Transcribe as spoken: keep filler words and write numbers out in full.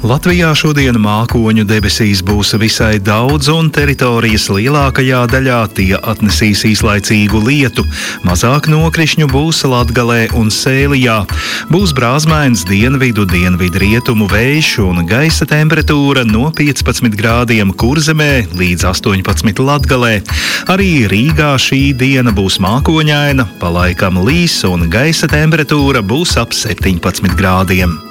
Latvijā šodien mākoņu debesīs būs visai daudz, un teritorijas lielākajā daļā tie atnesīs īslaicīgu lietu. Mazāk nokrišņu būs Latgalē un Sēlijā. Būs brāzmains dienvidu, dienvidu rietumu vējš un gaisa temperatūra no piecpadsmit grādiem Kurzemē līdz astoņpadsmit Latgalē. Arī Rīgā šī diena būs mākoņaina, pa laikam līs un gaisa temperatūra būs ap septiņpadsmit grādiem.